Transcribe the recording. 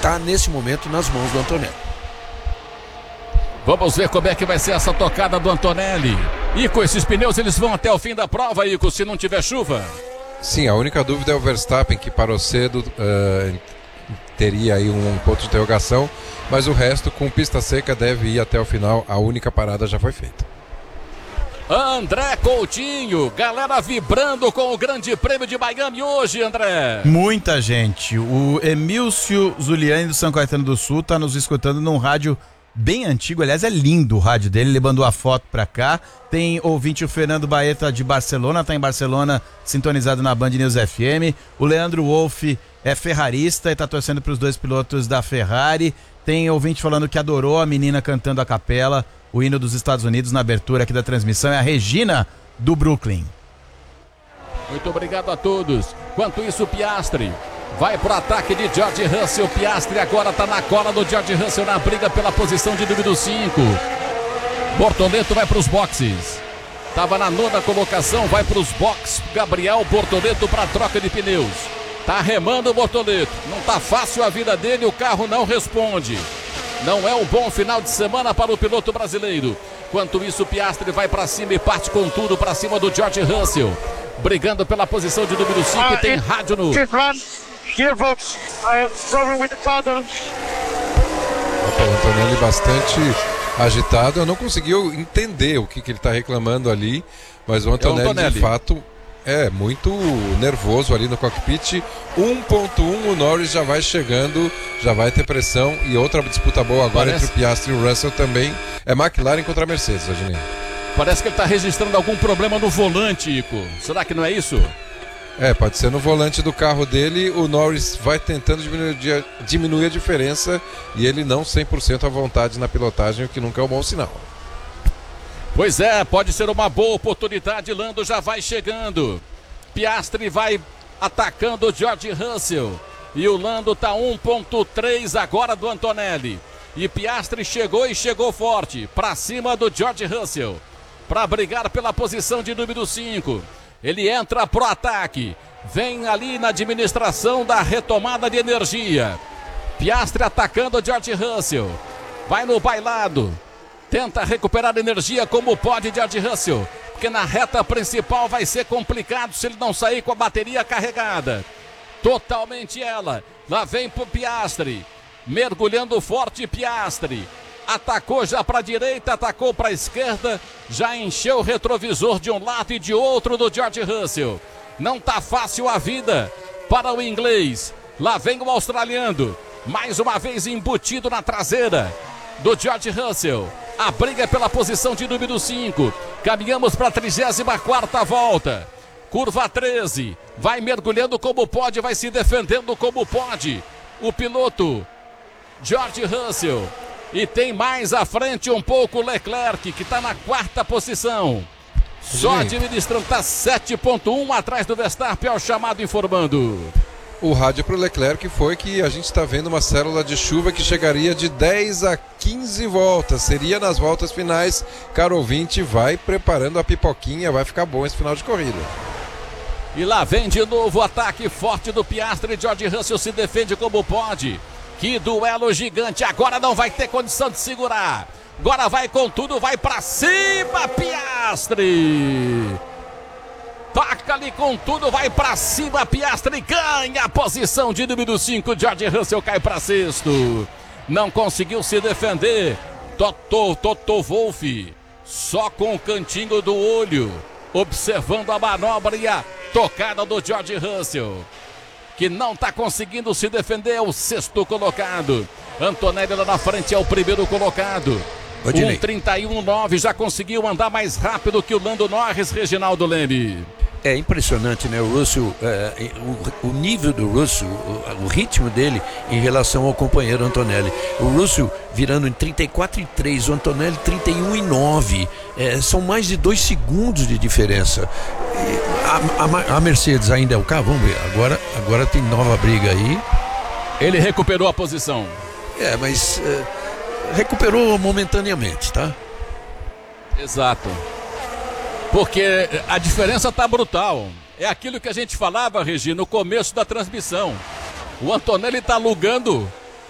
está nesse momento nas mãos do Antonelli. Vamos ver como é que vai ser essa tocada do Antonelli. E com esses pneus eles vão até o fim da prova, Ico, se não tiver chuva? Sim, a única dúvida é o Verstappen, que parou cedo, teria aí um ponto de interrogação, mas o resto, com pista seca, deve ir até o final. A única parada já foi feita. André Coutinho, galera vibrando com o Grande Prêmio de Miami hoje, André. Muita gente. O Emílcio Zuliani do São Caetano do Sul está nos escutando num rádio bem antigo, aliás é lindo o rádio dele, ele mandou a foto pra cá. Tem ouvinte o Fernando Baeta de Barcelona, tá em Barcelona sintonizado na Band News FM. O Leandro Wolff é ferrarista e tá torcendo pros dois pilotos da Ferrari. Tem ouvinte falando que adorou a menina cantando a capela, o hino dos Estados Unidos na abertura aqui da transmissão, é a Regina do Brooklyn. Muito obrigado a todos. Enquanto isso, Piastri vai pro ataque de George Russell. Piastri agora tá na cola do George Russell na briga pela posição de número 5. Bortoleto vai pros boxes. Tava na 9ª colocação, vai pros boxes. Gabriel Bortoleto pra troca de pneus. Tá remando o Bortoleto. Não tá fácil a vida dele, o carro não responde. Não é um bom final de semana para o piloto brasileiro. Enquanto isso, Piastri vai pra cima e parte com tudo pra cima do George Russell. Brigando pela posição de número 5, tem rádio no... Gearbox, I have problem with the car. Opa, o Antonelli bastante agitado. Eu não consegui entender o que ele está reclamando ali, mas o Antonelli de fato é muito nervoso ali no cockpit. 1.1, o Norris já vai chegando, já vai ter pressão. E outra disputa boa agora entre o Piastri e o Russell também é McLaren contra a Mercedes, Adnei. Parece que ele está registrando algum problema no volante, Ico. Será que não é isso? Pode ser no volante do carro dele. O Norris vai tentando diminuir a diferença e ele não 100% à vontade na pilotagem, o que nunca é um bom sinal. Pois é, pode ser uma boa oportunidade. Lando já vai chegando. Piastri vai atacando o George Russell. E o Lando tá 1.3 agora do Antonelli. E Piastri chegou e chegou forte para cima do George Russell, para brigar pela posição de número 5. Ele entra pro ataque, vem ali na administração da retomada de energia. Piastri atacando o George Russell, vai no bailado, tenta recuperar energia como pode George Russell, porque na reta principal vai ser complicado se ele não sair com a bateria carregada. Totalmente ela, lá vem pro Piastri, mergulhando forte Piastri. Atacou já para a direita, atacou para a esquerda, já encheu o retrovisor de um lado e de outro do George Russell. Não tá fácil a vida para o inglês. Lá vem o australiano, mais uma vez embutido na traseira do George Russell. A briga é pela posição de número 5. Caminhamos para a 34ª volta. Curva 13, vai mergulhando como pode, vai se defendendo como pode. O piloto George Russell. E tem mais à frente um pouco o Leclerc, que está na 4ª posição. Só administrando, está 7.1 atrás do Verstappen, ao chamado informando. O rádio para o Leclerc foi que a gente está vendo uma célula de chuva que chegaria de 10 a 15 voltas. Seria nas voltas finais. Caro ouvinte, vai preparando a pipoquinha, vai ficar bom esse final de corrida. E lá vem de novo o ataque forte do Piastri. George Russell se defende como pode. Que duelo gigante, agora não vai ter condição de segurar. Agora vai com tudo, vai pra cima, Piastri. Toca ali com tudo, vai pra cima, Piastri. Ganha a posição de número 5, George Russell cai pra 6º. Não conseguiu se defender. Toto Wolff, só com o cantinho do olho, observando a manobra e a tocada do George Russell, que não está conseguindo se defender, é o 6º colocado. Antonelli lá na frente é o 1º colocado. 1:31.9, já conseguiu andar mais rápido que o Lando Norris, Reginaldo Leme. É impressionante, né? O Russell, o nível do Russell, o ritmo dele em relação ao companheiro Antonelli. O Russell virando em 34.3, o Antonelli 31.9. São mais de 2 segundos de diferença. A Mercedes ainda é o carro, vamos ver. Agora tem nova briga aí. Ele recuperou a posição. Mas recuperou momentaneamente, tá? Exato. Porque a diferença tá brutal. É aquilo que a gente falava, Regi, no começo da transmissão. O Antonelli tá alugando